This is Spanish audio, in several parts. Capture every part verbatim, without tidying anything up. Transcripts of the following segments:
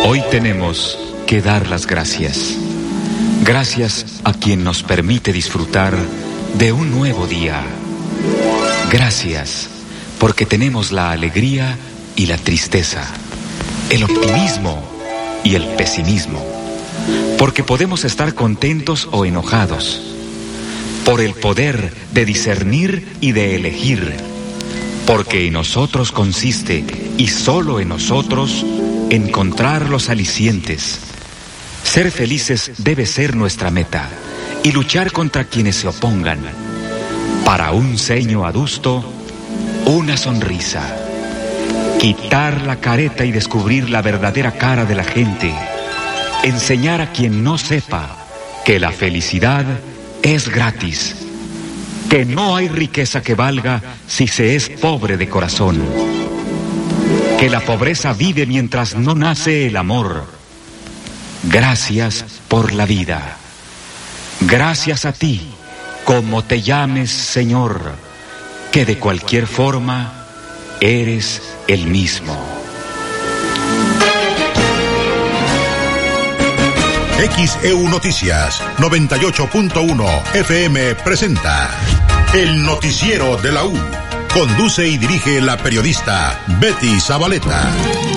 Hoy tenemos que dar las gracias. Gracias a quien nos permite disfrutar de un nuevo día. Gracias porque tenemos la alegría y la tristeza, el optimismo y el pesimismo, porque podemos estar contentos o enojados, por el poder de discernir y de elegir, porque en nosotros consiste, y solo en nosotros, encontrar los alicientes. Ser felices debe ser nuestra meta, y luchar contra quienes se opongan. Para un ceño adusto, una sonrisa. Quitar la careta y descubrir la verdadera cara de la gente. Enseñar a quien no sepa que la felicidad es gratis. Que no hay riqueza que valga si se es pobre de corazón. Que la pobreza vive mientras no nace el amor. Gracias por la vida. Gracias a ti, como te llames, Señor, que de cualquier forma eres el mismo. X E U Noticias noventa y ocho punto uno F M presenta El Noticiero de la U. Conduce y dirige la periodista Betty Zabaleta.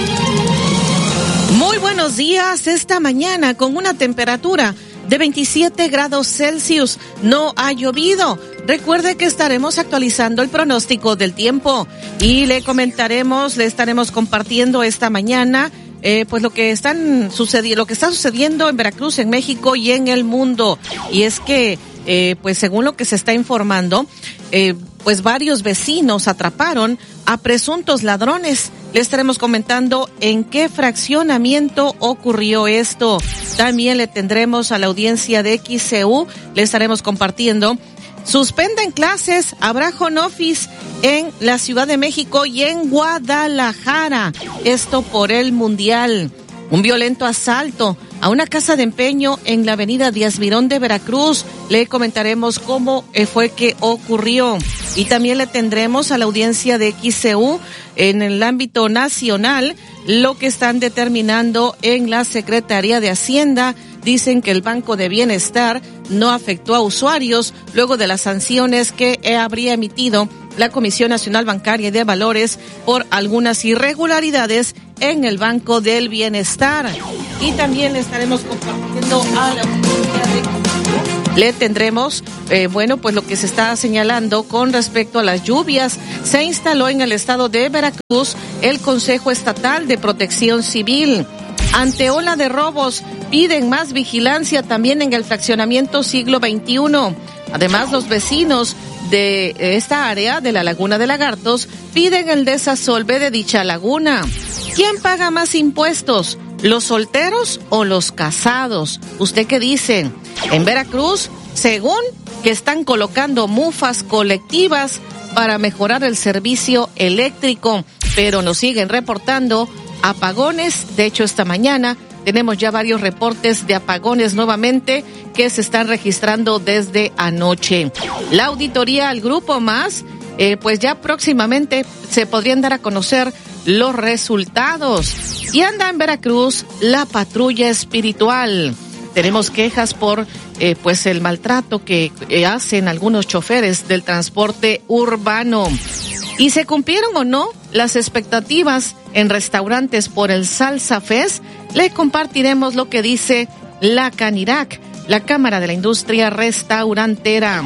Muy buenos días. Esta mañana con una temperatura de veintisiete grados Celsius. No ha llovido. Recuerde que estaremos actualizando el pronóstico del tiempo y le comentaremos, le estaremos compartiendo esta mañana Eh, pues lo que están sucediendo, lo que está sucediendo en Veracruz, en México y en el mundo. Y es que, eh, pues según lo que se está informando, eh, pues varios vecinos atraparon a presuntos ladrones. Le estaremos comentando en qué fraccionamiento ocurrió esto. También le tendremos a la audiencia de X E U, le estaremos compartiendo. Suspenden clases, habrá home office en la Ciudad de México y en Guadalajara. Esto por el Mundial. Un violento asalto a una casa de empeño en la avenida Díaz Mirón de Veracruz. Le comentaremos cómo fue que ocurrió. Y también le tendremos a la audiencia de X E U en el ámbito nacional lo que están determinando en la Secretaría de Hacienda. Dicen que el Banco de Bienestar no afectó a usuarios luego de las sanciones que habría emitido la Comisión Nacional Bancaria y de Valores por algunas irregularidades en el Banco del Bienestar. Y también le estaremos compartiendo a la audiencia de... Le tendremos, eh, bueno, pues lo que se está señalando con respecto a las lluvias. Se instaló en el estado de Veracruz el Consejo Estatal de Protección Civil. Ante ola de robos, piden más vigilancia también en el fraccionamiento Siglo veintiuno. Además, los vecinos de esta área de la Laguna de Lagartos piden el desasolve de dicha laguna. ¿Quién paga más impuestos? ¿Los solteros o los casados? ¿Usted qué dice? En Veracruz, según que están colocando mufas colectivas para mejorar el servicio eléctrico, pero nos siguen reportando apagones. De hecho, esta mañana tenemos ya varios reportes de apagones nuevamente que se están registrando desde anoche. La auditoría al Grupo Más, eh, pues ya próximamente se podrían dar a conocer los resultados. Y anda en Veracruz la patrulla espiritual. Tenemos quejas por eh, pues el maltrato que eh, hacen algunos choferes del transporte urbano. ¿Y se cumplieron o no las expectativas en restaurantes por el Salsa Fest? Le compartiremos lo que dice la Canirac, la Cámara de la Industria Restaurantera.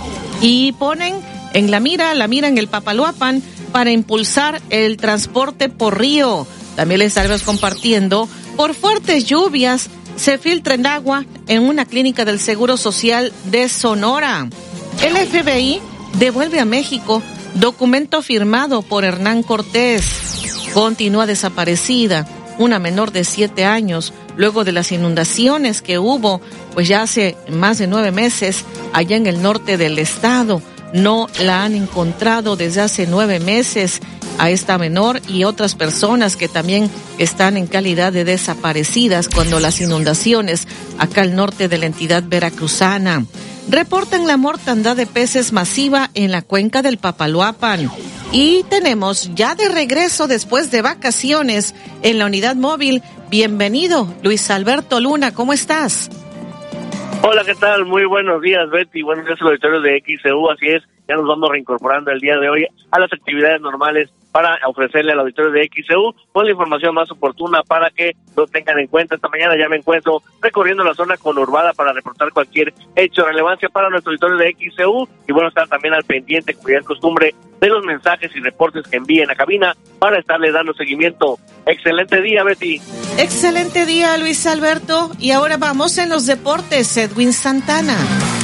Y ponen en la mira, la mira en el Papaloapan para impulsar el transporte por río. También les estaremos compartiendo, por fuertes lluvias, se filtra el agua en una clínica del Seguro Social de Sonora. El F B I devuelve a México documento firmado por Hernán Cortés. Continúa desaparecida una menor de siete años luego de las inundaciones que hubo, pues ya hace más de nueve meses allá en el norte del estado. No la han encontrado desde hace nueve meses a esta menor y otras personas que también están en calidad de desaparecidas cuando las inundaciones acá al norte de la entidad veracruzana. Reportan la mortandad de peces masiva en la cuenca del Papaloapan. Y tenemos ya de regreso después de vacaciones en la unidad móvil. Bienvenido, Luis Alberto Luna, ¿cómo estás? Hola, ¿qué tal? Muy buenos días, Betty. Buenos días al auditorio de X C U, así es. Ya nos vamos reincorporando el día de hoy a las actividades normales para ofrecerle al auditorio de X C U con la información más oportuna para que lo tengan en cuenta. Esta mañana ya me encuentro recorriendo la zona conurbada para reportar cualquier hecho de relevancia para nuestro auditorio de X C U y bueno, estar también al pendiente, como ya es costumbre, de los mensajes y reportes que envíen a cabina para estarle dando seguimiento. Excelente día, Betty. Excelente día, Luis Alberto. Y ahora vamos en los deportes, Edwin Santana.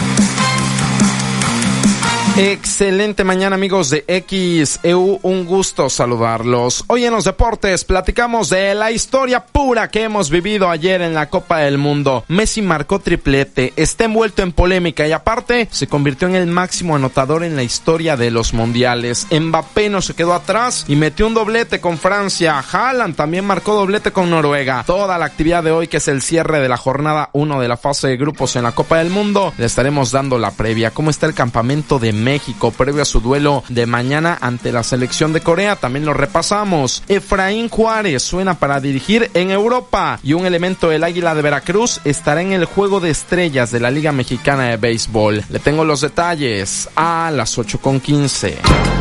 Excelente mañana, amigos de X E U, un gusto saludarlos. Hoy en los deportes platicamos de la historia pura que hemos vivido ayer en la Copa del Mundo. Messi marcó triplete, está envuelto en polémica y aparte se convirtió en el máximo anotador en la historia de los mundiales. Mbappé no se quedó atrás y metió un doblete con Francia. Haaland también marcó doblete con Noruega. Toda la actividad de hoy, que es el cierre de la jornada uno de la fase de grupos en la Copa del Mundo, le estaremos dando la previa. ¿Cómo está el campamento de México previo a su duelo de mañana ante la selección de Corea? También lo repasamos. Efraín Juárez suena para dirigir en Europa y un elemento del Águila de Veracruz estará en el Juego de Estrellas de la Liga Mexicana de Béisbol. Le tengo los detalles a las ocho con quince.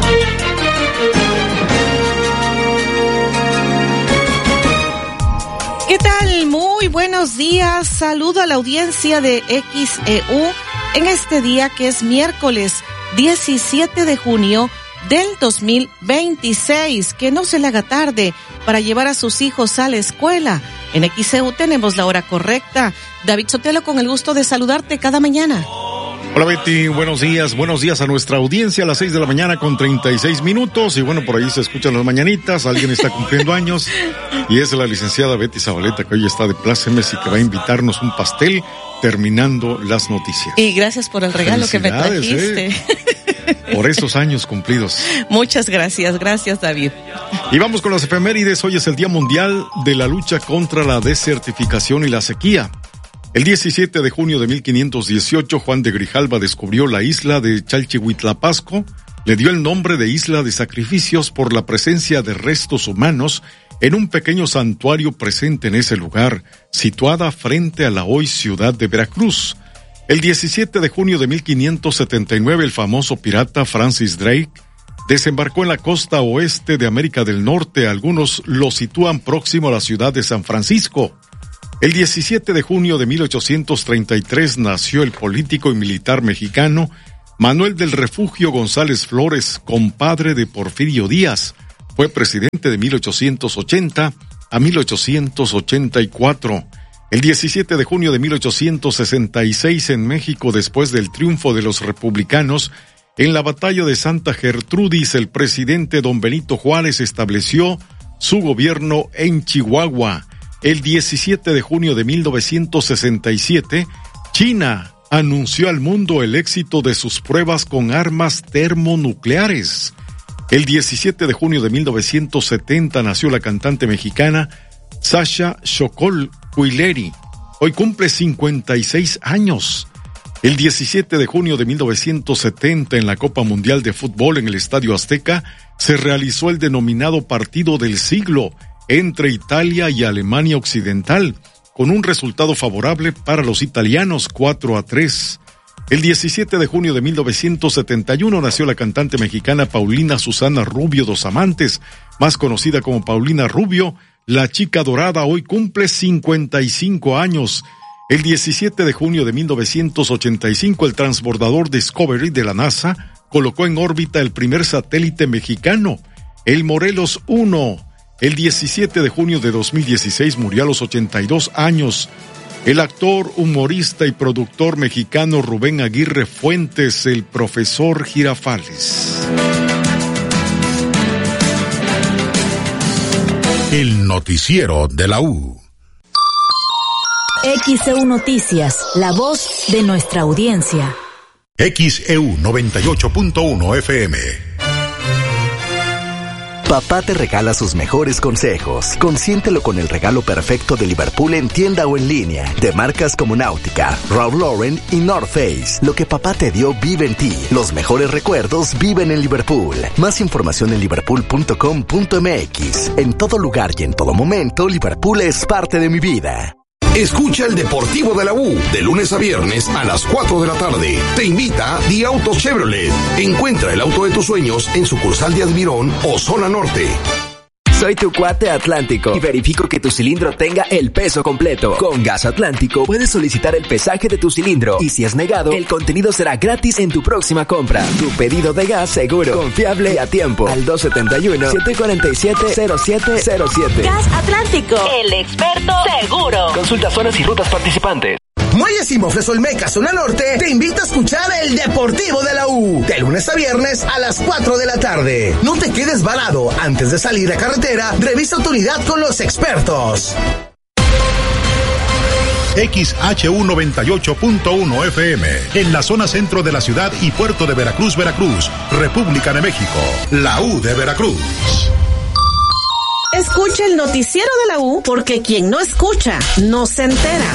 ¿Qué tal? Muy buenos días. Saludo a la audiencia de X E U en este día que es miércoles diecisiete de junio del dos mil veintiséis. Que no se le haga tarde para llevar a sus hijos a la escuela. En X E U tenemos la hora correcta. David Sotelo, con el gusto de saludarte cada mañana. Hola Betty, buenos días, buenos días a nuestra audiencia a las seis de la mañana con treinta y seis minutos y bueno, por ahí se escuchan las mañanitas, alguien está cumpliendo años y es la licenciada Betty Zabaleta, que hoy está de plácemes y que va a invitarnos un pastel terminando las noticias. Y gracias por el regalo que me trajiste. ¿eh? Por esos años cumplidos. Muchas gracias, gracias David. Y vamos con las efemérides. Hoy es el Día Mundial de la Lucha contra la Desertificación y la Sequía. El diecisiete de junio de mil quinientos dieciocho, Juan de Grijalva descubrió la isla de Chalchihuitlapasco, le dio el nombre de Isla de Sacrificios por la presencia de restos humanos en un pequeño santuario presente en ese lugar, situada frente a la hoy ciudad de Veracruz. El diecisiete de junio de mil quinientos setenta y nueve, el famoso pirata Francis Drake desembarcó en la costa oeste de América del Norte. Algunos lo sitúan próximo a la ciudad de San Francisco. El diecisiete de junio de mil ochocientos treinta y tres nació el político y militar mexicano Manuel del Refugio González Flores, compadre de Porfirio Díaz. Fue presidente de mil ochocientos ochenta a mil ochocientos ochenta y cuatro. El diecisiete de junio de mil ochocientos sesenta y seis en México, después del triunfo de los republicanos en la batalla de Santa Gertrudis, el presidente don Benito Juárez estableció su gobierno en Chihuahua. El diecisiete de junio de mil novecientos sesenta y siete, China anunció al mundo el éxito de sus pruebas con armas termonucleares. El diecisiete de junio de mil novecientos setenta nació la cantante mexicana Sasha Sokol Cuilleri. Hoy cumple cincuenta y seis años. El diecisiete de junio de mil novecientos setenta, en la Copa Mundial de Fútbol en el Estadio Azteca, se realizó el denominado Partido del Siglo entre Italia y Alemania Occidental, con un resultado favorable para los italianos, cuatro a tres. El diecisiete de junio de mil novecientos setenta y uno nació la cantante mexicana Paulina Susana Rubio dos Amantes, más conocida como Paulina Rubio, la chica dorada. Hoy cumple cincuenta y cinco años. El diecisiete de junio de mil novecientos ochenta y cinco, el transbordador Discovery de la NASA colocó en órbita el primer satélite mexicano, el Morelos uno. El diecisiete de junio de dos mil dieciséis murió a los ochenta y dos años el actor, humorista y productor mexicano Rubén Aguirre Fuentes, el profesor Girafales. El noticiero de la U. X E U Noticias, la voz de nuestra audiencia. X E U noventa y ocho punto uno F M. Papá te regala sus mejores consejos. Consiéntelo con el regalo perfecto de Liverpool en tienda o en línea. De marcas como Náutica, Ralph Lauren y North Face. Lo que papá te dio vive en ti. Los mejores recuerdos viven en Liverpool. Más información en liverpool punto com punto m x. En todo lugar y en todo momento, Liverpool es parte de mi vida. Escucha el Deportivo de la U de lunes a viernes a las cuatro de la tarde. Te invita Di Auto Chevrolet. Encuentra el auto de tus sueños en sucursal de Admirón o Zona Norte. Soy tu cuate Atlántico y verifico que tu cilindro tenga el peso completo. Con Gas Atlántico puedes solicitar el pesaje de tu cilindro y si es negado, el contenido será gratis en tu próxima compra. Tu pedido de gas seguro, confiable y a tiempo. Al dos setenta y uno, siete cuarenta y siete, cero siete cero siete. Gas Atlántico, el experto seguro. Consulta zonas y rutas participantes. Muelles y Mofles Olmeca, Zona Norte, te invita a escuchar el Deportivo de la U, de lunes a viernes a las cuatro de la tarde. No te quedes varado, antes de salir a carretera, revisa tu unidad con los expertos. X H U noventa y ocho punto uno F M, en la zona centro de la ciudad y puerto de Veracruz, Veracruz, República de México, la U de Veracruz. Escucha el noticiero de la U, porque quien no escucha, no se entera.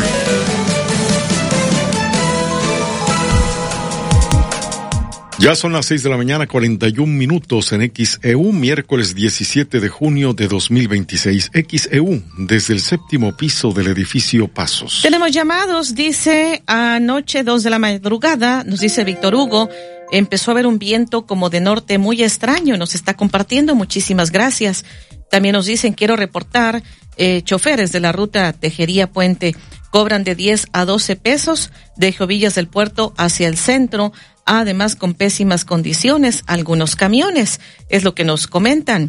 Ya son las seis de la mañana, cuarenta y un minutos en X E U, miércoles diecisiete de junio de dos mil veintiséis. X E U, desde el séptimo piso del edificio Pasos. Tenemos llamados, dice, anoche dos de la madrugada, nos dice Víctor Hugo, empezó a haber un viento como de norte muy extraño, nos está compartiendo, muchísimas gracias. También nos dicen, quiero reportar, eh, choferes de la ruta Tejería Puente cobran de diez a doce pesos de Jovillas del Puerto hacia el centro, además con pésimas condiciones, algunos camiones, es lo que nos comentan.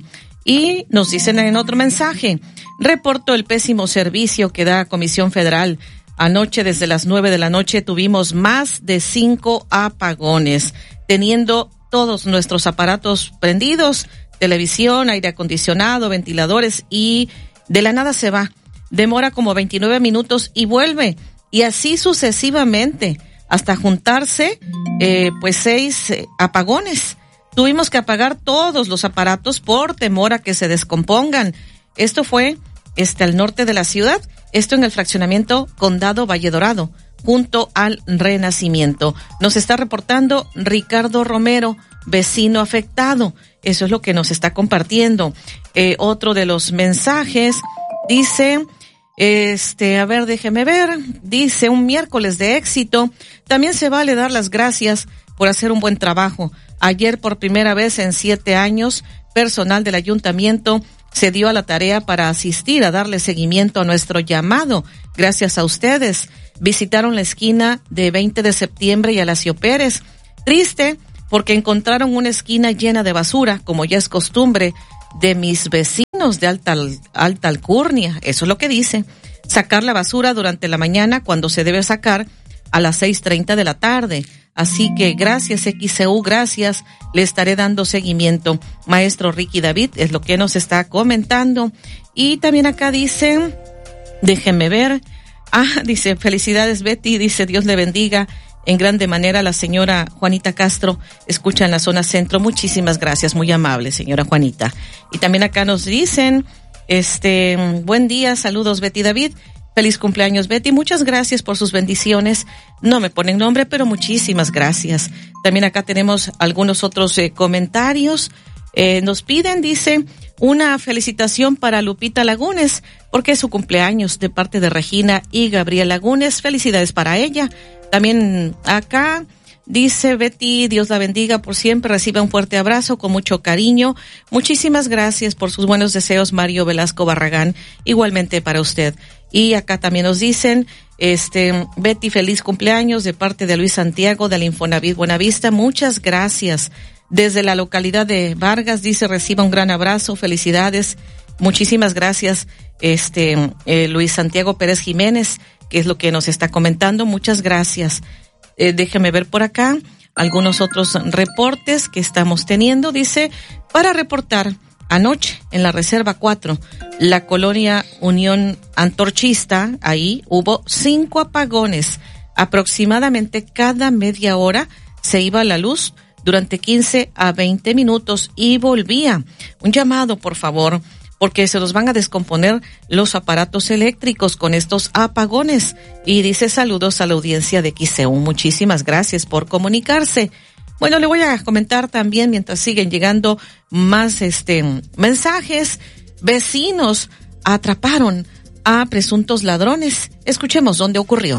Y nos dicen en otro mensaje, reporto el pésimo servicio que da Comisión Federal. Anoche desde las nueve de la noche tuvimos más de cinco apagones, teniendo todos nuestros aparatos prendidos, televisión, aire acondicionado, ventiladores, y de la nada se va. Demora como veintinueve minutos y vuelve, y así sucesivamente, hasta juntarse, eh, pues seis eh, apagones. Tuvimos que apagar todos los aparatos por temor a que se descompongan. Esto fue este al norte de la ciudad, esto en el fraccionamiento Condado Valle Dorado, junto al Renacimiento. Nos está reportando Ricardo Romero, vecino afectado. Eso es lo que nos está compartiendo. Eh, otro de los mensajes dice... Este, a ver, déjeme ver, dice, un miércoles de éxito, también se vale dar las gracias por hacer un buen trabajo. Ayer, por primera vez en siete años, personal del ayuntamiento se dio a la tarea para asistir a darle seguimiento a nuestro llamado. Gracias a ustedes. Visitaron la esquina de veinte de septiembre y Alacio Pérez. Triste, porque encontraron una esquina llena de basura, como ya es costumbre de mis vecinos de alta, alta alcurnia. Eso es lo que dice. Sacar la basura durante la mañana cuando se debe sacar a las seis treinta de la tarde. Así que gracias X C U, gracias. Le estaré dando seguimiento. Maestro Ricky David es lo que nos está comentando. Y también acá dicen, déjenme ver. Ah, dice, felicidades Betty, dice, Dios le bendiga en grande manera. La señora Juanita Castro escucha en la zona centro. Muchísimas gracias, muy amable señora Juanita. Y también acá nos dicen, este, buen día, saludos Betty David, feliz cumpleaños Betty, muchas gracias por sus bendiciones. No me ponen nombre, pero muchísimas gracias. También acá tenemos algunos otros eh, comentarios. Eh, nos piden, dice, una felicitación para Lupita Lagunes, porque es su cumpleaños, de parte de Regina y Gabriel Lagunes. Felicidades para ella. También acá dice Betty, Dios la bendiga por siempre, reciba un fuerte abrazo con mucho cariño. Muchísimas gracias por sus buenos deseos, Mario Velasco Barragán, igualmente para usted. Y acá también nos dicen, este, Betty, feliz cumpleaños de parte de Luis Santiago del Infonavit Buenavista. Muchas gracias. Desde la localidad de Vargas, dice, reciba un gran abrazo, felicidades. Muchísimas gracias, este, eh, Luis Santiago Pérez Jiménez, que es lo que nos está comentando. Muchas gracias. Eh, déjeme ver por acá algunos otros reportes que estamos teniendo. Dice, para reportar, anoche en la Reserva cuatro, la colonia Unión Antorchista, ahí hubo cinco apagones. Aproximadamente cada media hora se iba la luz durante quince a veinte minutos y volvía. Un llamado, por favor, porque se nos van a descomponer los aparatos eléctricos con estos apagones. Y dice saludos a la audiencia de X E U. Muchísimas gracias por comunicarse. Bueno, le voy a comentar también, mientras siguen llegando más este mensajes, vecinos atraparon a presuntos ladrones. Escuchemos dónde ocurrió.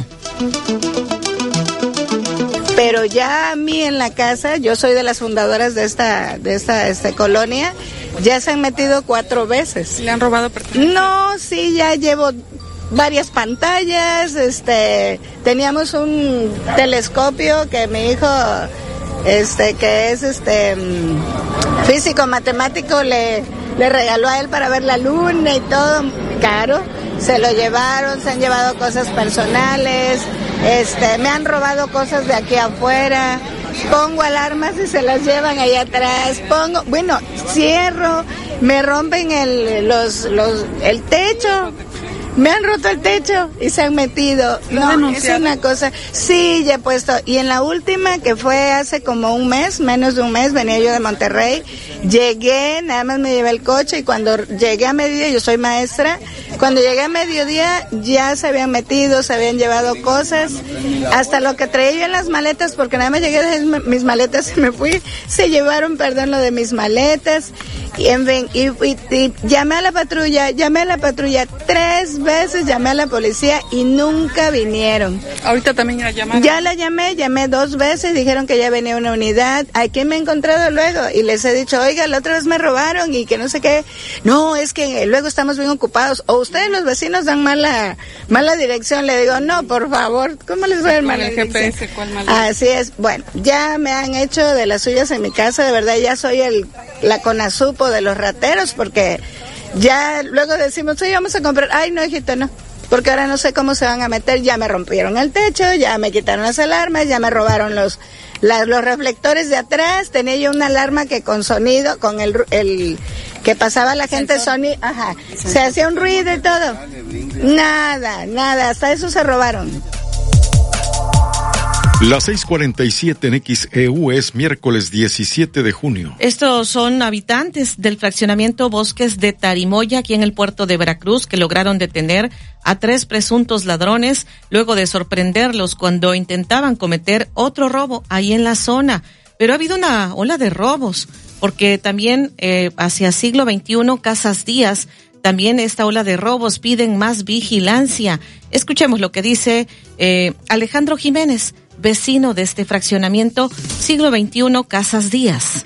Pero ya a mí en la casa, yo soy de las fundadoras de esta de esta, esta colonia, ya se han metido cuatro veces. ¿Le han robado pertenencias? No, sí, ya llevo varias pantallas, este, teníamos un telescopio que mi hijo, este, que es este físico matemático, le, le regaló a él para ver la luna y todo, caro. Se lo llevaron, se han llevado cosas personales, este, me han robado cosas de aquí afuera, pongo alarmas y se las llevan allá atrás, pongo, bueno, cierro, me rompen el, los, los, el techo. Me han roto el techo y se han metido. No, es una cosa. Sí, ya he puesto. Y en la última, que fue hace como un mes, menos de un mes, venía yo de Monterrey. Llegué, nada más me llevé el coche y cuando llegué a mediodía, yo soy maestra, cuando llegué a mediodía ya se habían metido, se habían llevado cosas, hasta lo que traía yo en las maletas, porque nada más llegué de mis maletas y me fui, se llevaron, perdón, lo de mis maletas. Y, en fin, y, y, y llamé a la patrulla, llamé a la patrulla tres veces, llamé a la policía y nunca vinieron. Ahorita también la llamaron. Ya la llamé, llamé dos veces, dijeron que ya venía una unidad. ¿A quién me he encontrado luego? Y les he dicho, oiga, la otra vez me robaron y que no sé qué. No, es que luego estamos bien ocupados. O ustedes los vecinos dan mala mala dirección. Le digo, no, por favor, ¿cómo les voy a dar mala dirección? el G P S, ¿cuál mala? Así es. Bueno, ya me han hecho de las suyas en mi casa, de verdad, ya soy el la CONASUPO de los rateros, porque ya luego decimos, sí, vamos a comprar, ay no, hijito, no, porque ahora no sé cómo se van a meter, ya me rompieron el techo, ya me quitaron las alarmas, ya me robaron los la, los reflectores de atrás, tenía yo una alarma que con sonido, con el, el que pasaba la gente sonido, ajá, se hacía un ruido y todo, nada, nada, hasta eso se robaron. Las seis cuarenta y siete en X E U es miércoles diecisiete de junio. Estos son habitantes del fraccionamiento Bosques de Tarimoya, aquí en el puerto de Veracruz, que lograron detener a tres presuntos ladrones luego de sorprenderlos cuando intentaban cometer otro robo ahí en la zona. Pero ha habido una ola de robos, porque también eh, hacia siglo veintiuno, Casas Díaz, también esta ola de robos piden más vigilancia. Escuchemos lo que dice eh, Alejandro Jiménez, vecino de este fraccionamiento, siglo veintiuno, Casas Díaz.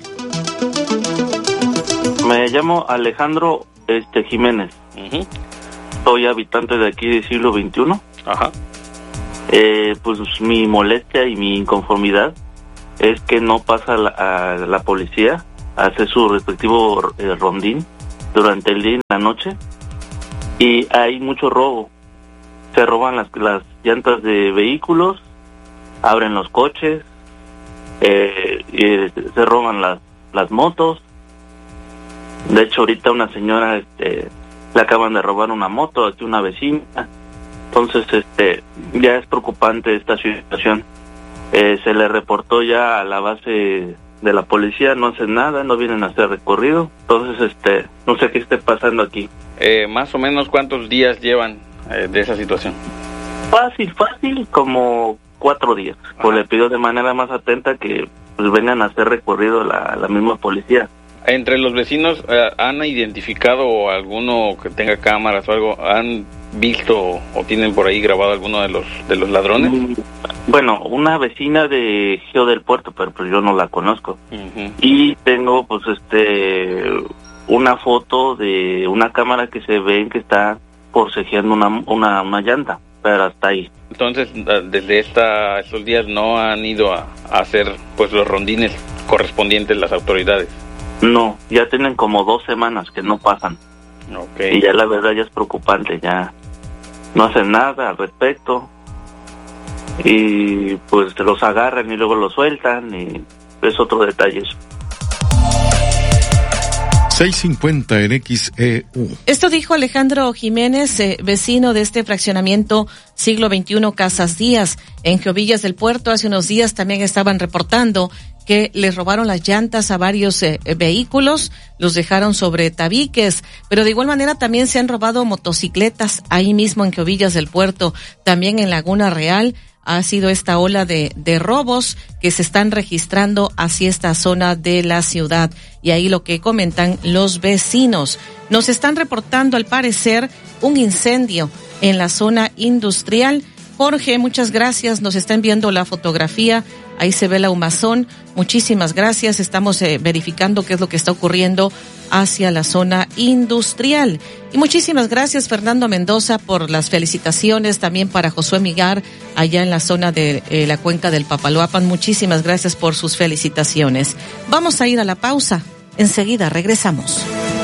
Me llamo Alejandro este Jiménez. Uh-huh. Soy habitante de aquí de siglo veintiuno. Ajá. Eh, pues mi molestia y mi inconformidad es que no pasa la, a la policía a hacer su respectivo eh, rondín durante el día y la noche, y hay mucho robo. Se roban las, las llantas de vehículos, abren los coches, eh, y se roban las, las motos. De hecho, ahorita una señora este, le acaban de robar una moto aquí, una vecina. Entonces, este, ya es preocupante esta situación. Eh, se le reportó ya a la base de la policía, no hacen nada, no vienen a hacer recorrido. Entonces, este, no sé qué esté pasando aquí. Eh, más o menos, ¿cuántos días llevan eh, de esa situación? Fácil, fácil, como cuatro días. Pues le pido de manera más atenta que pues vengan a hacer recorrido la, la misma policía. Entre los vecinos, eh, ¿han identificado alguno que tenga cámaras o algo? ¿Han visto o tienen por ahí grabado alguno de los de los ladrones? Mm, bueno, una vecina de Geo del Puerto, pero pues yo no la conozco. Uh-huh. Y tengo pues este una foto de una cámara que se ve que está forcejeando una una, una llanta, pero hasta ahí. Entonces, desde esta estos días no han ido a, a hacer pues los rondines correspondientes las autoridades. No, ya tienen como dos semanas que no pasan. Okay. Y ya la verdad ya es preocupante, ya no hacen nada al respecto. Y pues los agarran y luego los sueltan, y es otro detalle eso. seis cincuenta en X E U. Esto dijo Alejandro Jiménez, eh, vecino de este fraccionamiento siglo veintiuno, Casas Díaz, en Jovillas del Puerto. Hace unos días también estaban reportando que les robaron las llantas a varios eh, vehículos, los dejaron sobre tabiques, pero de igual manera también se han robado motocicletas ahí mismo en Quevillas del Puerto, también en Laguna Real. Ha sido esta ola de, de robos que se están registrando hacia esta zona de la ciudad. Y ahí lo que comentan los vecinos. Nos están reportando, al parecer, un incendio en la zona industrial. Jorge, muchas gracias. Nos está enviando la fotografía. Ahí se ve la humazón. Muchísimas gracias. Estamos eh, verificando qué es lo que está ocurriendo hacia la zona industrial. Y muchísimas gracias, Fernando Mendoza, por las felicitaciones. También para Josué Migar, allá en la zona de eh, la cuenca del Papaloapan. Muchísimas gracias por sus felicitaciones. Vamos a ir a la pausa. Enseguida regresamos.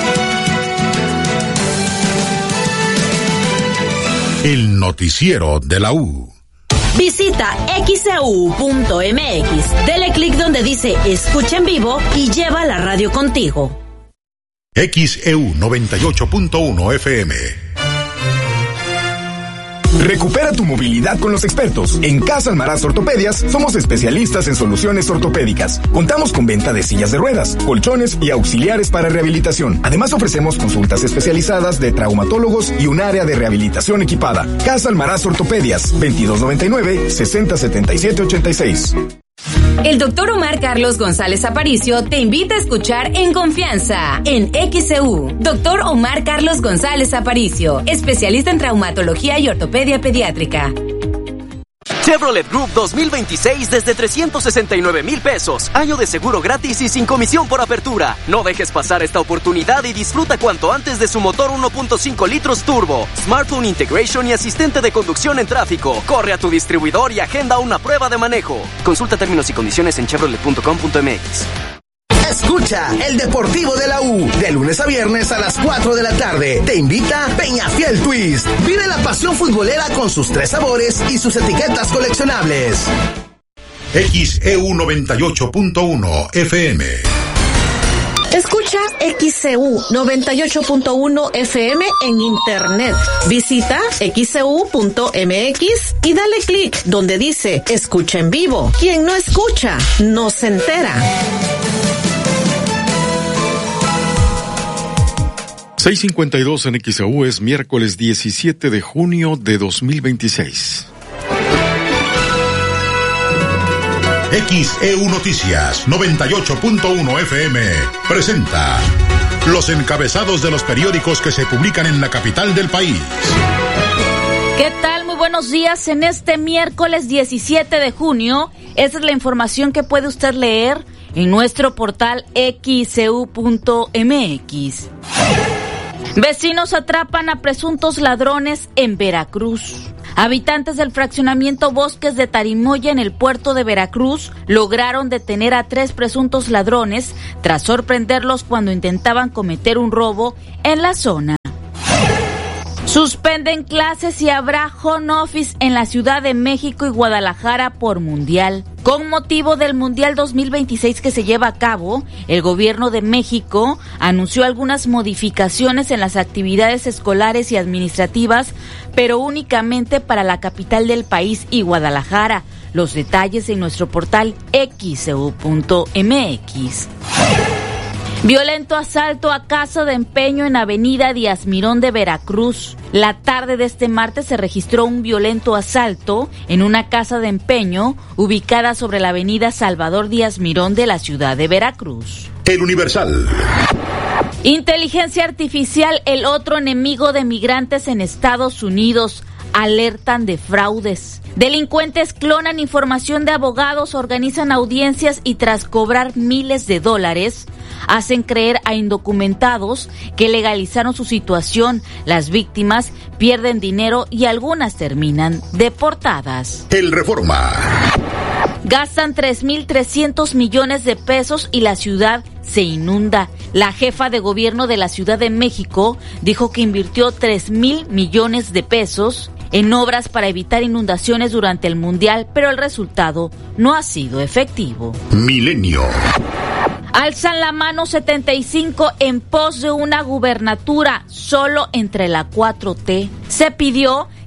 El noticiero de la U. Visita equis e u punto eme equis. Dele clic donde dice Escucha en vivo y lleva la radio contigo. X E U noventa y ocho punto uno F M. Recupera tu movilidad con los expertos. En Casa Almaraz Ortopedias somos especialistas en soluciones ortopédicas. Contamos con venta de sillas de ruedas, colchones y auxiliares para rehabilitación. Además ofrecemos consultas especializadas de traumatólogos y un área de rehabilitación equipada. Casa Almaraz Ortopedias, veintidós noventa y nueve, sesenta setenta y siete ochenta y seis. El doctor Omar Carlos González Aparicio te invita a escuchar En Confianza, en X E U. Doctor Omar Carlos González Aparicio, especialista en traumatología y ortopedia pediátrica. Chevrolet Group dos mil veintiséis desde trescientos sesenta y nueve mil pesos. Año de seguro gratis y sin comisión por apertura. No dejes pasar esta oportunidad y disfruta cuanto antes de su motor uno punto cinco litros turbo, smartphone integration y asistente de conducción en tráfico. Corre a tu distribuidor y agenda una prueba de manejo. Consulta términos y condiciones en chevrolet punto com punto m x. Escucha el Deportivo de la U, de lunes a viernes a las cuatro de la tarde. Te invita Peñafiel Twist. Vive la pasión futbolera con sus tres sabores y sus etiquetas coleccionables. X E U noventa y ocho punto uno F M. Escucha X E U noventa y ocho punto uno F M en internet. Visita equis e u punto eme equis y dale clic donde dice Escucha en vivo. Quien no escucha, no se entera. seis cincuenta y dos en X E U, es miércoles diecisiete de junio de dos mil veintiséis. X E U Noticias noventa y ocho punto uno F M presenta los encabezados de los periódicos que se publican en la capital del país. ¿Qué tal? Muy buenos días. En este miércoles diecisiete de junio, esa es la información que puede usted leer en nuestro portal equis e u punto eme equis. Vecinos atrapan a presuntos ladrones en Veracruz. Habitantes del fraccionamiento Bosques de Tarimoya en el puerto de Veracruz lograron detener a tres presuntos ladrones tras sorprenderlos cuando intentaban cometer un robo en la zona. Suspenden clases y habrá home office en la Ciudad de México y Guadalajara por Mundial. Con motivo del Mundial dos mil veintiséis que se lleva a cabo, el gobierno de México anunció algunas modificaciones en las actividades escolares y administrativas, pero únicamente para la capital del país y Guadalajara. Los detalles en nuestro portal equis e u punto eme equis. Violento asalto a casa de empeño en Avenida Díaz Mirón de Veracruz. La tarde de este martes se registró un violento asalto en una casa de empeño ubicada sobre la Avenida Salvador Díaz Mirón de la ciudad de Veracruz. El Universal. Inteligencia artificial, el otro enemigo de migrantes en Estados Unidos. Alertan de fraudes. Delincuentes clonan información de abogados, organizan audiencias y tras cobrar miles de dólares, hacen creer a indocumentados que legalizaron su situación. Las víctimas pierden dinero y algunas terminan deportadas. El Reforma. Gastan tres mil trescientos millones de pesos y la ciudad se inunda. La jefa de gobierno de la Ciudad de México dijo que invirtió tres mil millones de pesos en obras para evitar inundaciones durante el Mundial, pero el resultado no ha sido efectivo. Milenio. Alzan la mano setenta y cinco en pos de una gubernatura solo entre la cuatro T. Se pidió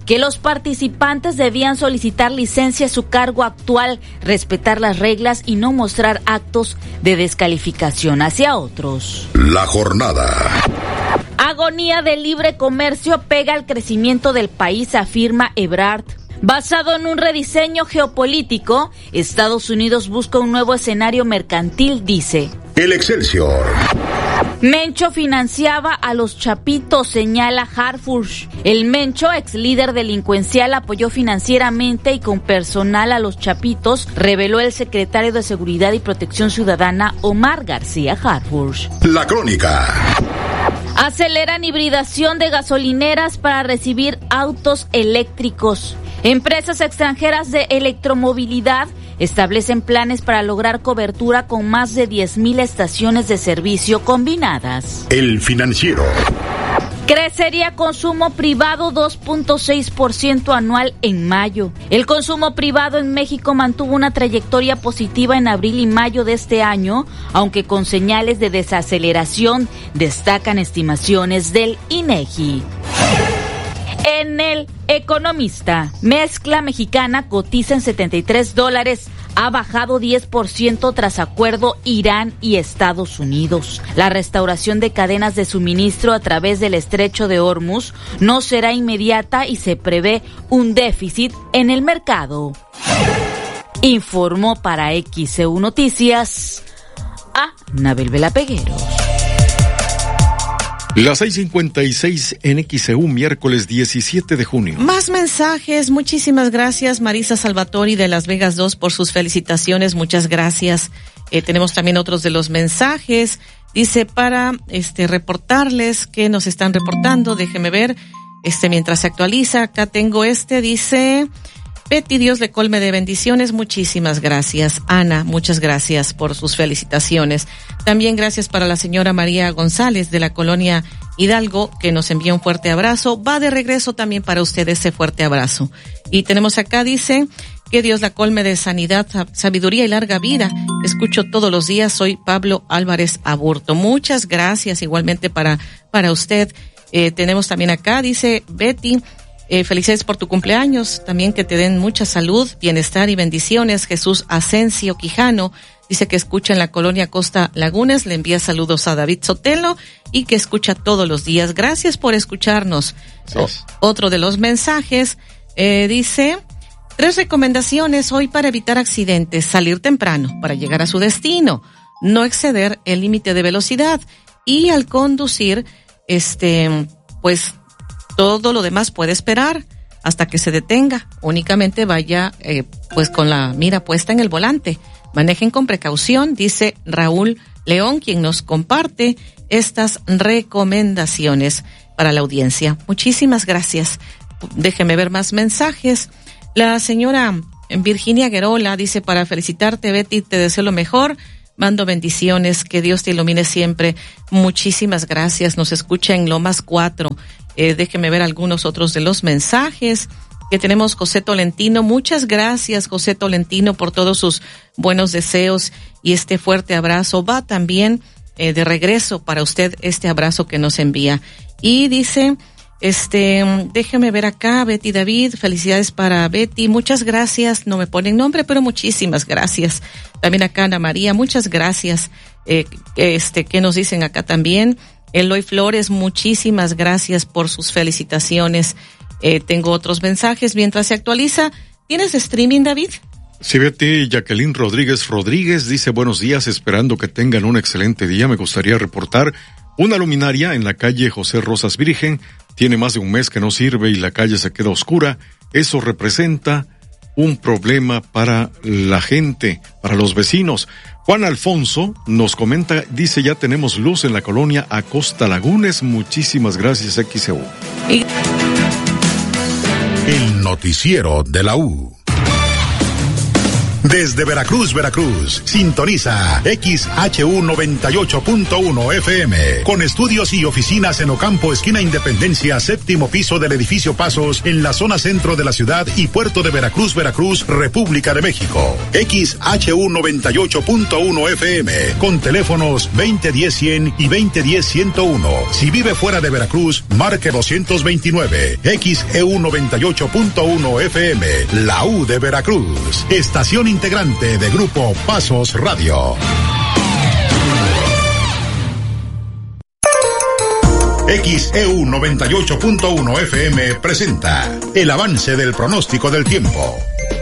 que los participantes debían solicitar licencia a su cargo actual, respetar las reglas y no mostrar actos de descalificación hacia otros. La jornada. Agonía del libre comercio pega al crecimiento del país, afirma Ebrard. Basado en un rediseño geopolítico, Estados Unidos busca un nuevo escenario mercantil, dice. El Excelsior. Mencho financiaba a los Chapitos, señala Harfush. El Mencho, ex líder delincuencial, apoyó financieramente y con personal a los Chapitos, reveló el secretario de Seguridad y Protección Ciudadana, Omar García Harfush. La Crónica. Aceleran hibridación de gasolineras para recibir autos eléctricos. Empresas extranjeras de electromovilidad establecen planes para lograr cobertura con más de diez mil estaciones de servicio combinadas. El Financiero. Crecería consumo privado dos punto seis por ciento anual en mayo. El consumo privado en México mantuvo una trayectoria positiva en abril y mayo de este año, aunque con señales de desaceleración, destacan estimaciones del INEGI. En El Economista, mezcla mexicana cotiza en setenta y tres dólares, ha bajado diez por ciento tras acuerdo Irán y Estados Unidos. La restauración de cadenas de suministro a través del estrecho de Hormuz no será inmediata y se prevé un déficit en el mercado. Informó para X E U Noticias a Nabel Vela Pegueros. Las seis cincuenta y seis en X E U, miércoles diecisiete de junio. Más mensajes. Muchísimas gracias, Marisa Salvatori de Las Vegas dos, por sus felicitaciones. Muchas gracias. Eh, tenemos también otros de los mensajes. Dice, para este reportarles que nos están reportando, déjeme ver, este mientras se actualiza. Acá tengo este, dice... Betty, Dios le colme de bendiciones. Muchísimas gracias. Ana, muchas gracias por sus felicitaciones. También gracias para la señora María González de la colonia Hidalgo, que nos envía un fuerte abrazo. Va de regreso también para usted ese fuerte abrazo. Y tenemos acá, dice, que Dios la colme de sanidad, sabiduría y larga vida. Escucho todos los días. Soy Pablo Álvarez Aburto. Muchas gracias igualmente para, para usted. Eh, tenemos también acá, dice Betty, Eh, felicidades por tu cumpleaños, también que te den mucha salud, bienestar y bendiciones. Jesús Asensio Quijano dice que escucha en la colonia Costa Lagunes, le envía saludos a David Sotelo y que escucha todos los días. Gracias por escucharnos. O, otro de los mensajes eh, dice, tres recomendaciones hoy para evitar accidentes: salir temprano para llegar a su destino, no exceder el límite de velocidad y al conducir, este, pues todo lo demás puede esperar hasta que se detenga. Únicamente vaya eh, pues con la mira puesta en el volante. Manejen con precaución, dice Raúl León, quien nos comparte estas recomendaciones para la audiencia. Muchísimas gracias. Déjeme ver más mensajes. La señora Virginia Guerola dice, para felicitarte, Betty, te deseo lo mejor. Mando bendiciones, que Dios te ilumine siempre. Muchísimas gracias. Nos escucha en Lomas cuatro. Eh, déjeme ver algunos otros de los mensajes que tenemos. José Tolentino, muchas gracias, José Tolentino, por todos sus buenos deseos y este fuerte abrazo. Va también eh, de regreso para usted este abrazo que nos envía. Y dice, este, déjeme ver acá, Betty David, felicidades para Betty, muchas gracias. No me ponen nombre, pero muchísimas gracias. También acá Ana María, muchas gracias. Eh, este, ¿qué nos dicen acá también? Eloy Flores, muchísimas gracias por sus felicitaciones. Eh, tengo otros mensajes mientras se actualiza. ¿Tienes streaming, David? Sí, Betty. Jacqueline Rodríguez Rodríguez dice, buenos días, esperando que tengan un excelente día. Me gustaría reportar una luminaria en la calle José Rosas Virgen. Tiene más de un mes que no sirve y la calle se queda oscura. Eso representa un problema para la gente, para los vecinos. Juan Alfonso nos comenta, dice, ya tenemos luz en la colonia Acosta Lagunes. Muchísimas gracias, X E U. El noticiero de la U. Desde Veracruz, Veracruz, sintoniza X H U noventa y ocho punto uno F M, con estudios y oficinas en Ocampo, esquina Independencia, séptimo piso del edificio Pasos, en la zona centro de la ciudad y puerto de Veracruz, Veracruz, República de México. X H U noventa y ocho punto uno F M, con teléfonos veinte diez cien y veinte diez ciento uno. Si vive fuera de Veracruz, marque doscientos veintinueve. X E U noventa y ocho punto uno F M, la U de Veracruz. Estación integrante de Grupo Pasos Radio. X E U noventa y ocho punto uno F M presenta el avance del pronóstico del tiempo.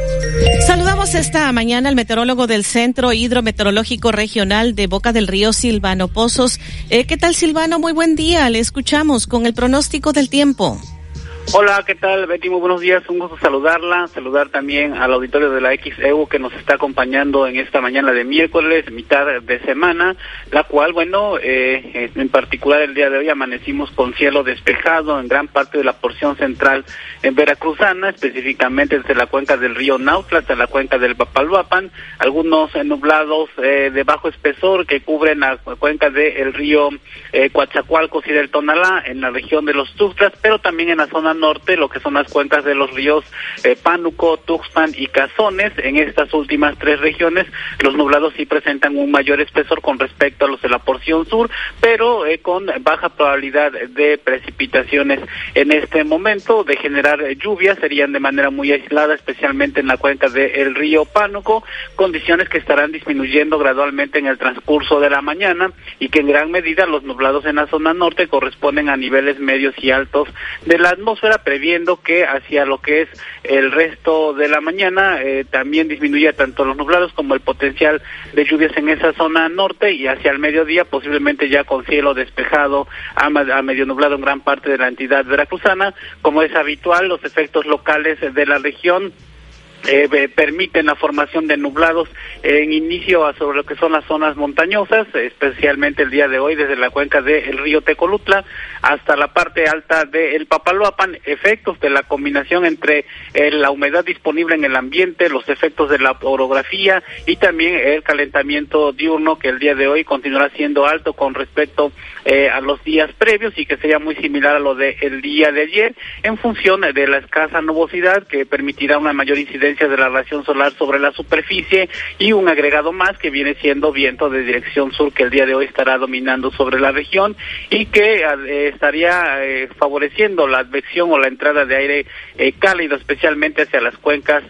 Saludamos esta mañana al meteorólogo del Centro Hidrometeorológico Regional de Boca del Río, Silvano Pozos. Eh, ¿Qué tal, Silvano? Muy buen día. Le escuchamos con el pronóstico del tiempo. Hola, ¿qué tal, Betty? Muy buenos días, un gusto saludarla, saludar también al auditorio de la X E U que nos está acompañando en esta mañana de miércoles, mitad de semana, la cual, bueno, eh, en particular el día de hoy amanecimos con cielo despejado en gran parte de la porción central en veracruzana, específicamente desde la cuenca del río Nautla hasta la cuenca del Papaloapan, algunos eh, nublados eh, de bajo espesor que cubren la cuenca del río eh, Coatzacoalcos y del Tonalá en la región de los Tuxtlas, pero también en la zona norte, lo que son las cuencas de los ríos eh, Pánuco, Tuxpan y Cazones. En estas últimas tres regiones los nublados sí presentan un mayor espesor con respecto a los de la porción sur, pero eh, con baja probabilidad de precipitaciones en este momento. De generar eh, lluvias serían de manera muy aislada, especialmente en la cuenca del río Pánuco, condiciones que estarán disminuyendo gradualmente en el transcurso de la mañana y que en gran medida los nublados en la zona norte corresponden a niveles medios y altos de la atmósfera, previendo que hacia lo que es el resto de la mañana eh, también disminuya tanto los nublados como el potencial de lluvias en esa zona norte, y hacia el mediodía posiblemente ya con cielo despejado a, a medio nublado en gran parte de la entidad veracruzana. Como es habitual, los efectos locales de la región Eh, permiten la formación de nublados en inicio a sobre lo que son las zonas montañosas, especialmente el día de hoy desde la cuenca del río Tecolutla hasta la parte alta del Papaloapan, efectos de la combinación entre eh, la humedad disponible en el ambiente, los efectos de la orografía y también el calentamiento diurno, que el día de hoy continuará siendo alto con respecto eh, a los días previos y que sería muy similar a lo del día de ayer, en función de la escasa nubosidad que permitirá una mayor incidencia de la radiación solar sobre la superficie, y un agregado más que viene siendo viento de dirección sur, que el día de hoy estará dominando sobre la región y que eh, estaría eh, favoreciendo la advección o la entrada de aire eh, cálido, especialmente hacia las cuencas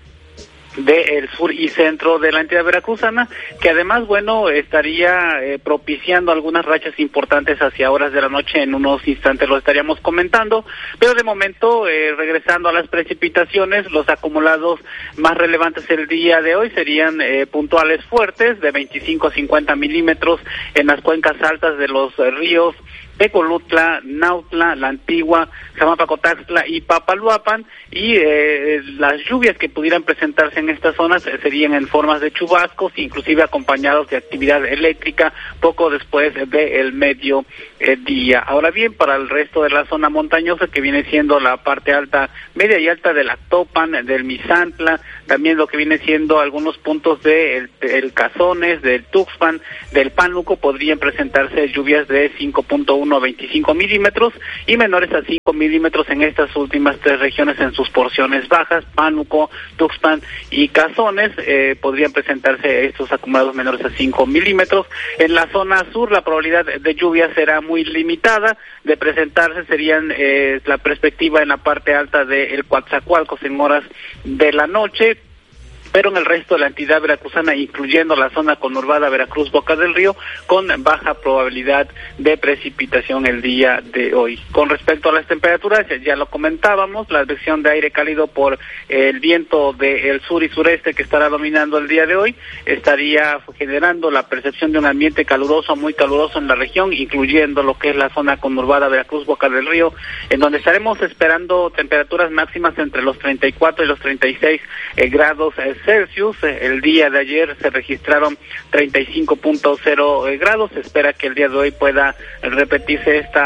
del sur y centro de la entidad veracruzana, que además, bueno, estaría eh, propiciando algunas rachas importantes hacia horas de la noche. En unos instantes lo estaríamos comentando, pero de momento, eh, regresando a las precipitaciones, los acumulados más relevantes el día de hoy serían eh, puntuales fuertes de veinticinco a cincuenta milímetros en las cuencas altas de los eh, ríos Tecolutla, Nautla, La Antigua, Jamapacotaxtla y Papaloapan, y eh, las lluvias que pudieran presentarse en estas zonas eh, serían en formas de chubascos, inclusive acompañados de actividad eléctrica poco después del medio eh, día. Ahora bien, para el resto de la zona montañosa, que viene siendo la parte alta, media y alta del Actopan, del Misantla, también lo que viene siendo algunos puntos de el, el Cazones, del Tuxpan, del Pánuco, podrían presentarse lluvias de cinco punto uno a veinticinco milímetros y menores a cinco milímetros en estas últimas tres regiones en sus porciones bajas. Pánuco, Tuxpan y Cazones eh, podrían presentarse estos acumulados menores a cinco milímetros. En la zona sur la probabilidad de lluvia será muy limitada, de presentarse serían eh, la perspectiva en la parte alta del Coatzacoalcos en horas de la noche, pero en el resto de la entidad veracruzana, incluyendo la zona conurbada Veracruz, Boca del Río, con baja probabilidad de precipitación el día de hoy. Con respecto a las temperaturas, ya lo comentábamos, la advección de aire cálido por el viento del sur y sureste que estará dominando el día de hoy, estaría generando la percepción de un ambiente caluroso, muy caluroso en la región, incluyendo lo que es la zona conurbada Veracruz, Boca del Río, en donde estaremos esperando temperaturas máximas entre los treinta y cuatro y los treinta y seis eh, grados eh, Celsius. El día de ayer se registraron treinta y cinco punto cero grados. Se espera que el día de hoy pueda repetirse esta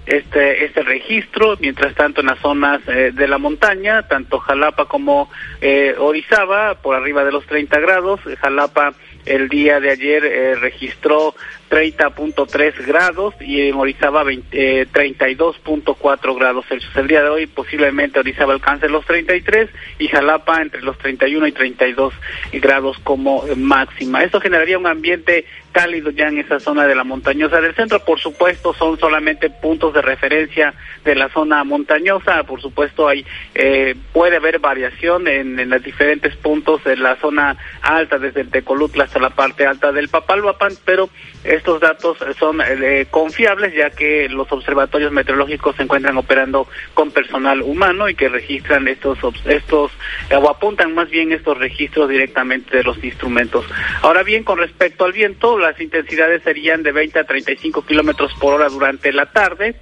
este este registro. Mientras tanto, en las zonas eh, de la montaña, tanto Jalapa como eh, Orizaba, por arriba de los treinta grados. Jalapa el día de ayer eh, registró treinta punto tres grados y en Orizaba veinte, eh, treinta y dos punto cuatro grados Celsius. El día de hoy posiblemente Orizaba alcance los treinta y tres y Jalapa entre los treinta y uno y treinta y dos grados como máxima. Esto generaría un ambiente cálido ya en esa zona de la montañosa del centro. Por supuesto, son solamente puntos de referencia de la zona montañosa. Por supuesto, hay eh, puede haber variación en, en los diferentes puntos de la zona alta, desde el Tecolutla hasta la parte alta del Papaloapan, pero estos datos son eh, confiables, ya que los observatorios meteorológicos se encuentran operando con personal humano y que registran estos estos eh, o apuntan más bien estos registros directamente de los instrumentos. Ahora bien, con respecto al viento, las intensidades serían de veinte a treinta y cinco kilómetros por hora durante la tarde,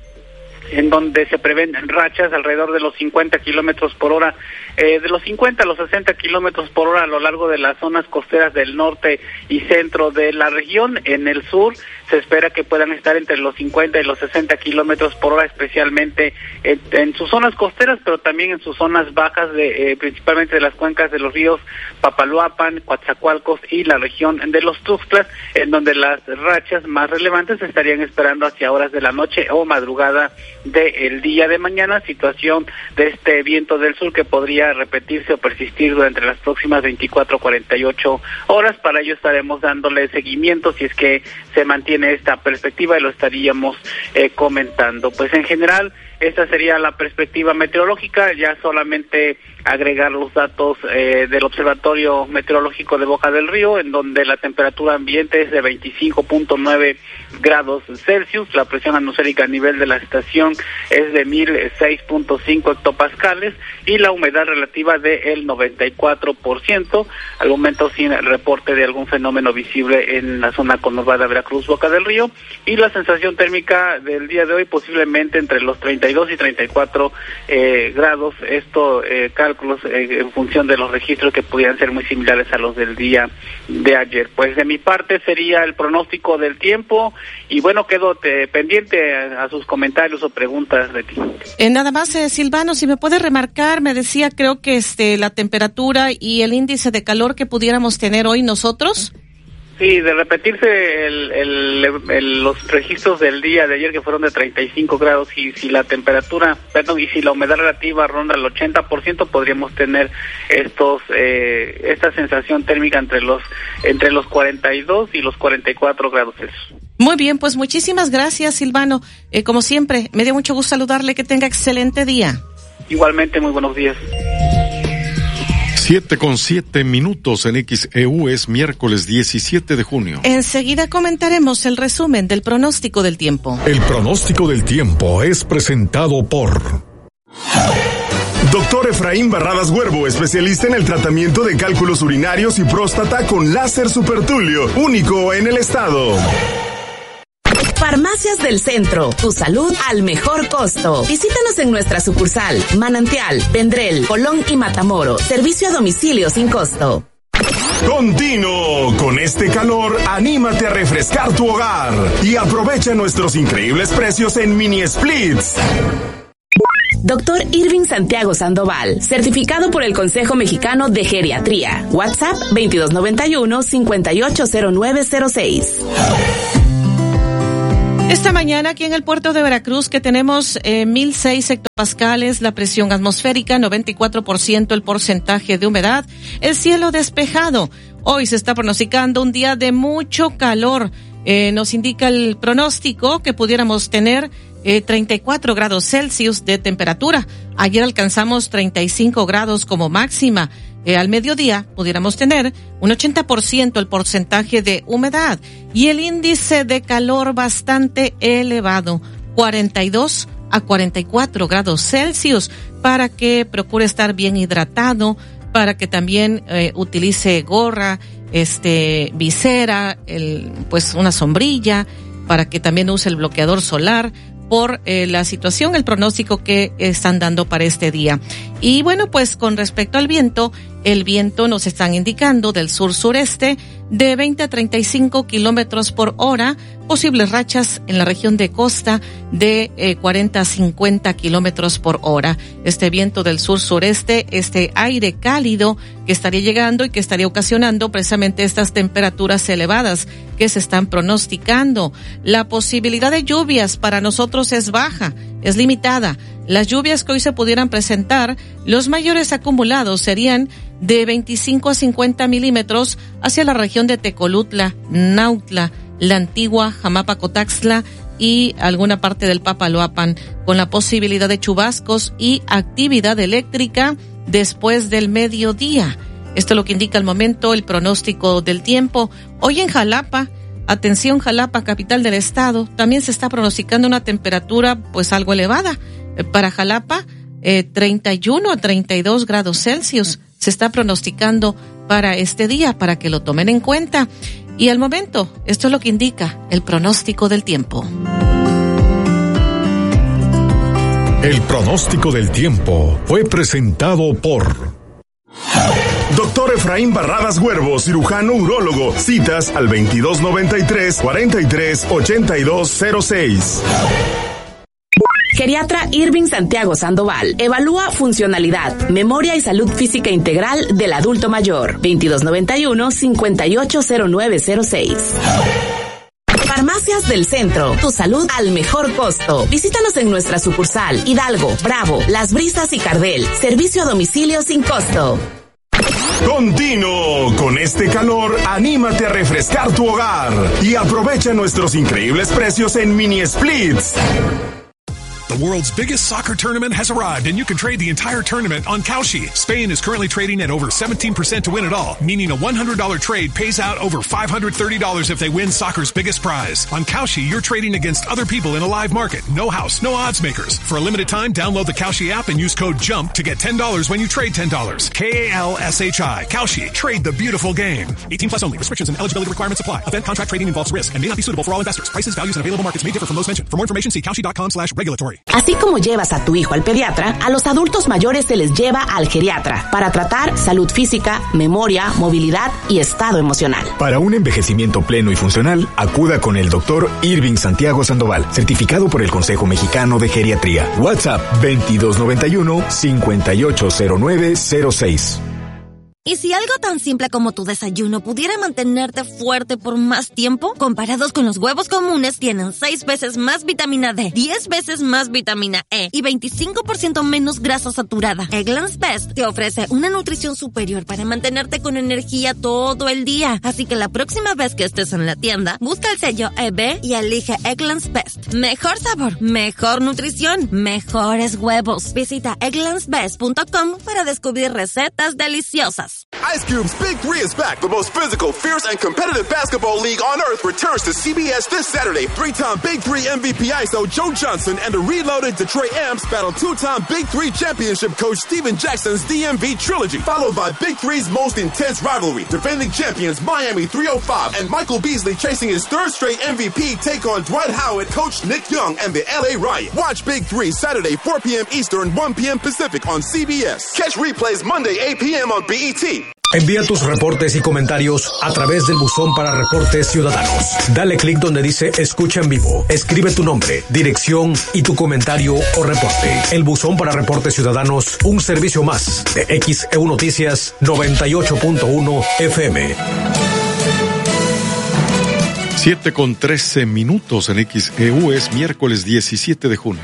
en donde se prevén rachas alrededor de los cincuenta kilómetros por hora, eh, de los cincuenta a los sesenta kilómetros por hora a lo largo de las zonas costeras del norte y centro de la región. En el sur se espera que puedan estar entre los cincuenta y los sesenta kilómetros por hora, especialmente en, en sus zonas costeras, pero también en sus zonas bajas, de, eh, principalmente de las cuencas de los ríos Papaloapan, Coatzacoalcos y la región de los Tuxtlas, en donde las rachas más relevantes se estarían esperando hacia horas de la noche o madrugada del día de mañana. Situación de este viento del sur que podría repetirse o persistir durante las próximas veinticuatro a cuarenta y ocho horas. Para ello estaremos dándole seguimiento si es que se mantiene esta perspectiva y lo estaríamos eh, comentando. Pues en general esta sería la perspectiva meteorológica. Ya solamente agregar los datos eh, del Observatorio Meteorológico de Boca del Río, en donde la temperatura ambiente es de veinticinco punto nueve grados Celsius, la presión atmosférica a nivel de la estación es de mil seis punto cinco hectopascales y la humedad relativa de el noventa y cuatro por ciento, al momento sin reporte de algún fenómeno visible en la zona conurbada Veracruz, Boca del Río, y la sensación térmica del día de hoy posiblemente entre los treinta y dos y treinta y cuatro eh, grados, esto eh, cálculos eh, en función de los registros que pudieran ser muy similares a los del día de ayer. Pues de mi parte sería el pronóstico del tiempo y bueno, quedo te, pendiente a, a sus comentarios o preguntas de ti. Eh, nada más, eh, Silvano, si me puede remarcar, me decía creo que este la temperatura y el índice de calor que pudiéramos tener hoy nosotros. Sí, de repetirse el, el, el, los registros del día de ayer que fueron de treinta y cinco grados y si la temperatura, perdón, y si la humedad relativa ronda el ochenta por ciento podríamos tener estos eh, esta sensación térmica entre los entre los cuarenta y dos y los cuarenta y cuatro grados Celsius. Muy bien, pues muchísimas gracias, Silvano. Eh, como siempre, me dio mucho gusto saludarle, que tenga excelente día. Igualmente, muy buenos días. Siete con siete minutos en X E U, es miércoles diecisiete de junio. Enseguida comentaremos el resumen del pronóstico del tiempo. El pronóstico del tiempo es presentado por Doctor Efraín Barradas Huervo, especialista en el tratamiento de cálculos urinarios y próstata con láser supertulio, único en el estado. Farmacias del Centro, tu salud al mejor costo. Visítanos en nuestra sucursal, Manantial, Vendrell, Colón y Matamoros. Servicio a domicilio sin costo. Continuo, con este calor, anímate a refrescar tu hogar y aprovecha nuestros increíbles precios en mini splits. Doctor Irving Santiago Sandoval, certificado por el Consejo Mexicano de Geriatría. WhatsApp veintidós noventa y uno, cincuenta y ocho cero nueve cero seis. Esta mañana aquí en el puerto de Veracruz que tenemos eh, mil seis hectopascales, la presión atmosférica, noventa y cuatro por ciento el porcentaje de humedad, el cielo despejado. Hoy se está pronosticando un día de mucho calor. Eh, nos indica el pronóstico que pudiéramos tener eh, treinta y cuatro grados Celsius de temperatura. Ayer alcanzamos treinta y cinco grados como máxima. Eh, al mediodía pudiéramos tener un ochenta por ciento el porcentaje de humedad y el índice de calor bastante elevado, cuarenta y dos a cuarenta y cuatro grados Celsius, para que procure estar bien hidratado, para que también eh, utilice gorra, este, visera, el, pues una sombrilla, para que también use el bloqueador solar, por eh, la situación, el pronóstico que están dando para este día. Y bueno, pues con respecto al viento, El viento nos están indicando del sur-sureste de veinte a treinta y cinco kilómetros por hora, posibles rachas en la región de costa de eh, cuarenta a cincuenta kilómetros por hora. Este viento del sur-sureste, este aire cálido que estaría llegando y que estaría ocasionando precisamente estas temperaturas elevadas que se están pronosticando. La posibilidad de lluvias para nosotros es baja, es limitada. Las lluvias que hoy se pudieran presentar, los mayores acumulados serían de veinticinco a cincuenta milímetros hacia la región de Tecolutla, Nautla, La Antigua, Jamapa, Cotaxtla y alguna parte del Papaloapan, con la posibilidad de chubascos y actividad eléctrica después del mediodía. Esto es lo que indica al momento el pronóstico del tiempo. Hoy en Jalapa, atención Jalapa, capital del estado, también se está pronosticando una temperatura pues algo elevada. Para Jalapa, eh, treinta y uno a treinta y dos grados Celsius se está pronosticando para este día, para que lo tomen en cuenta. Y al momento, esto es lo que indica el pronóstico del tiempo. El pronóstico del tiempo fue presentado por Doctor Efraín Barradas Huervo, cirujano urólogo. Citas al veintidós noventa y tres, cuarenta y tres, ochenta y dos cero seis. Geriatra Irving Santiago Sandoval evalúa funcionalidad, memoria y salud física integral del adulto mayor. veintidós noventa y uno, cincuenta y ocho cero nueve cero seis. Farmacias del Centro, tu salud al mejor costo. Visítanos en nuestra sucursal Hidalgo, Bravo, Las Brisas y Cardel. Servicio a domicilio sin costo. Continuo, con este calor, anímate a refrescar tu hogar y aprovecha nuestros increíbles precios en mini splits. The world's biggest soccer tournament has arrived, and you can trade the entire tournament on Kalshi. Spain is currently trading at over seventeen percent to win it all, meaning a one hundred dollars trade pays out over five hundred thirty dollars if they win soccer's biggest prize. On Kalshi, you're trading against other people in a live market. No house, no odds makers. For a limited time, download the Kalshi app and use code JUMP to get ten dollars when you trade ten dollars. K A L S H I. Kalshi. Trade the beautiful game. eighteen plus only. Restrictions and eligibility requirements apply. Event contract trading involves risk and may not be suitable for all investors. Prices, values, and available markets may differ from those mentioned. For more information, see kalshi.com slash regulatory. Así como llevas a tu hijo al pediatra, a los adultos mayores se les lleva al geriatra para tratar salud física, memoria, movilidad y estado emocional. Para un envejecimiento pleno y funcional, acuda con el doctor Irving Santiago Sandoval, certificado por el Consejo Mexicano de Geriatría. WhatsApp veintidós noventa y uno, cincuenta y ocho cero nueve cero seis. ¿Y si algo tan simple como tu desayuno pudiera mantenerte fuerte por más tiempo? Comparados con los huevos comunes, tienen seis veces más vitamina D, diez veces más vitamina E y veinticinco por ciento menos grasa saturada. Eggland's Best te ofrece una nutrición superior para mantenerte con energía todo el día. Así que la próxima vez que estés en la tienda, busca el sello E B y elige Eggland's Best. Mejor sabor, mejor nutrición, mejores huevos. Visita egglands best punto com para descubrir recetas deliciosas. Ice Cube's Big Three is back. The most physical, fierce, and competitive basketball league on earth returns to C B S this Saturday. Three-time Big Three M V P I S O Joe Johnson and the reloaded Detroit Amps battle two-time Big Three championship coach Steven Jackson's D M V trilogy, followed by Big Three's most intense rivalry. Defending champions Miami three oh five and Michael Beasley chasing his third straight M V P take on Dwight Howard, coach Nick Young, and the L A Riot. Watch Big Three Saturday four p.m. Eastern, one p.m. Pacific on C B S. Catch replays Monday eight p.m. on B E T. Envía tus reportes y comentarios a través del buzón para reportes ciudadanos. Dale clic donde dice Escucha en vivo. Escribe tu nombre, dirección y tu comentario o reporte. El buzón para reportes ciudadanos, un servicio más de X E U Noticias noventa y ocho punto uno F M. siete con trece minutos en X E U, es miércoles diecisiete de junio.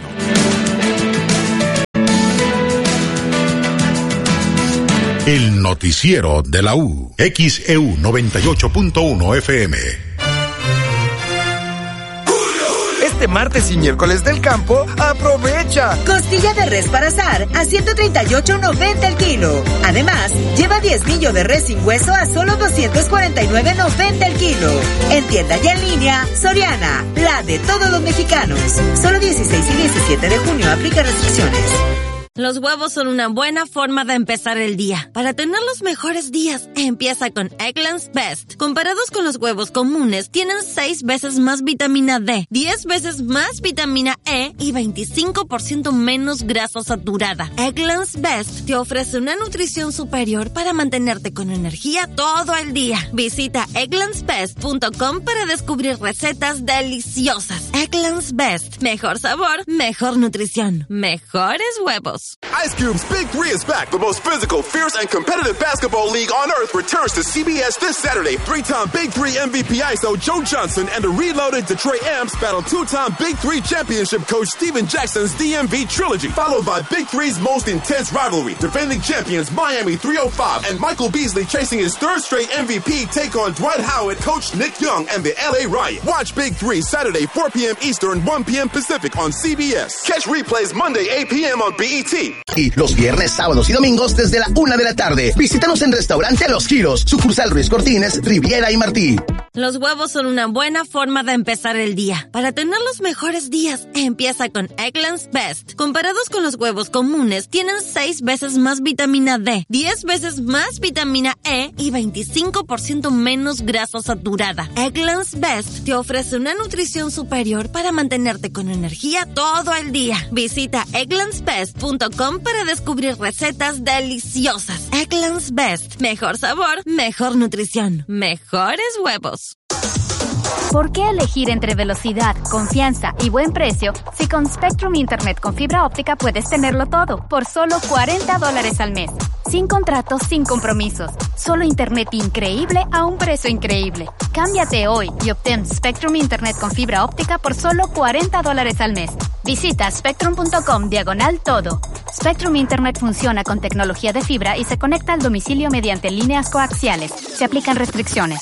El noticiero de la U, X E U noventa y ocho punto uno F M. Este martes y miércoles del campo, aprovecha. Costilla de res para asar a ciento treinta y ocho noventa el kilo. Además, lleva diezmillo de res sin hueso a solo doscientos cuarenta y nueve noventa el kilo. En tienda y en línea, Soriana, la de todos los mexicanos. Solo dieciséis y diecisiete de junio, aplica restricciones. Los huevos son una buena forma de empezar el día. Para tener los mejores días, empieza con Eggland's Best. Comparados con los huevos comunes, tienen seis veces más vitamina D, diez veces más vitamina E y veinticinco por ciento menos grasa saturada. Eggland's Best te ofrece una nutrición superior para mantenerte con energía todo el día. Visita egglands best punto com para descubrir recetas deliciosas. Eggland's Best. Mejor sabor, mejor nutrición, mejores huevos. Ice Cube's Big Three is back. The most physical, fierce, and competitive basketball league on earth returns to C B S this Saturday. Three-time Big Three M V P I S O Joe Johnson and the reloaded Detroit Amps battle two-time Big Three championship coach Steven Jackson's D M V trilogy, followed by Big Three's most intense rivalry. Defending champions Miami three oh five and Michael Beasley chasing his third straight M V P take on Dwight Howard, coach Nick Young, and the L A Riot. Watch Big Three Saturday four p.m. Eastern, one p.m. Pacific on C B S. Catch replays Monday eight p.m. on B E T. Y los viernes, sábados y domingos desde la una de la tarde. Visítanos en Restaurante Los Giros, sucursal Ruiz Cortines, Riviera y Martí. Los huevos son una buena forma de empezar el día. Para tener los mejores días, empieza con Eggland's Best. Comparados con los huevos comunes, tienen seis veces más vitamina D, diez veces más vitamina E y veinticinco por ciento menos grasa saturada. Eggland's Best te ofrece una nutrición superior para mantenerte con energía todo el día. Visita egglands best punto com para descubrir recetas deliciosas. Eggland's Best. Mejor sabor, mejor nutrición, mejores huevos. ¿Por qué elegir entre velocidad, confianza y buen precio si con Spectrum Internet con fibra óptica puedes tenerlo todo por solo cuarenta dólares al mes? Sin contratos, sin compromisos. Solo internet increíble a un precio increíble. Cámbiate hoy y obtén Spectrum Internet con fibra óptica por solo cuarenta dólares al mes. Visita spectrum punto com diagonal todo. Spectrum Internet funciona con tecnología de fibra y se conecta al domicilio mediante líneas coaxiales. Se aplican restricciones.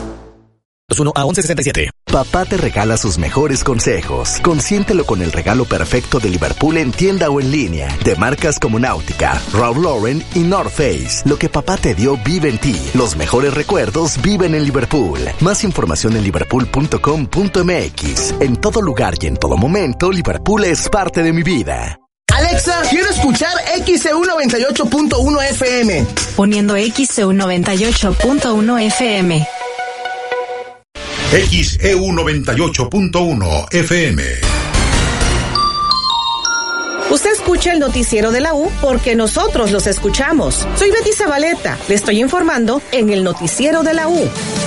uno a once sesenta y siete. Papá te regala sus mejores consejos. Consiéntelo con el regalo perfecto de Liverpool en tienda o en línea. De marcas como Náutica, Ralph Lauren y North Face. Lo que papá te dio vive en ti. Los mejores recuerdos viven en Liverpool. Más información en liverpool punto com punto m x. En todo lugar y en todo momento, Liverpool es parte de mi vida. Alexa, quiero escuchar X E U noventa y ocho punto uno F M. Poniendo X E U noventa y ocho punto uno F M. X E U noventa y ocho punto uno F M. Usted escucha el noticiero de la U porque nosotros los escuchamos. Soy Betty Zabaleta. Le estoy informando en el noticiero de la U.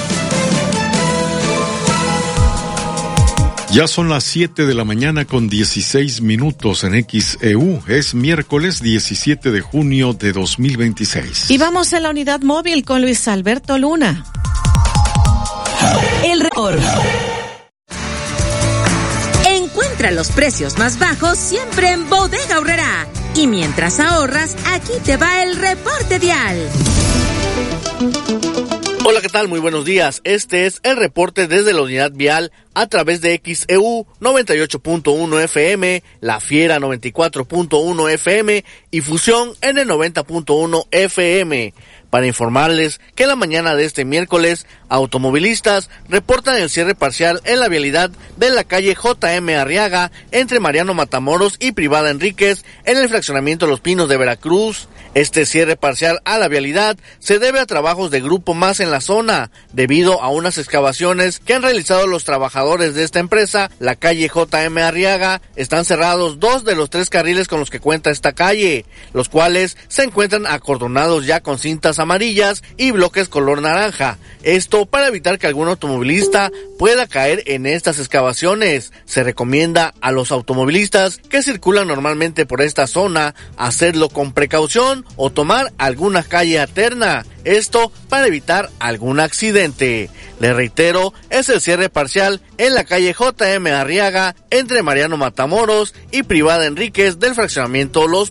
Ya son las siete de la mañana con dieciséis minutos en X E U. Es miércoles diecisiete de junio de dos mil veintiséis. Y vamos a la unidad móvil con Luis Alberto Luna. El récord. Encuentra los precios más bajos siempre en Bodega Aurrerá. Y mientras ahorras, aquí te va el reporte vial. Hola, ¿qué tal? Muy buenos días. Este es el reporte desde la unidad vial a través de X E U noventa y ocho punto uno F M, La Fiera noventa y cuatro punto uno F M y Fusión en el noventa punto uno F M. Para informarles que la mañana de este miércoles, automovilistas reportan el cierre parcial en la vialidad de la calle J M Arriaga entre Mariano Matamoros y Privada Enríquez en el fraccionamiento Los Pinos de Veracruz. Este cierre parcial a la vialidad se debe a trabajos de Grupo Más en la zona, debido a unas excavaciones que han realizado los trabajadores de esta empresa. La calle J M Arriaga están cerrados dos de los tres carriles con los que cuenta esta calle, los cuales se encuentran acordonados ya con cintas amarillas y bloques color naranja. Esto para evitar que algún automovilista pueda caer en estas excavaciones. Se recomienda a los automovilistas que circulan normalmente por esta zona hacerlo con precaución o tomar alguna calle alterna. Esto para evitar algún accidente. Le reitero, es el cierre parcial en la calle J M Arriaga entre Mariano Matamoros y Privada Enríquez del fraccionamiento Los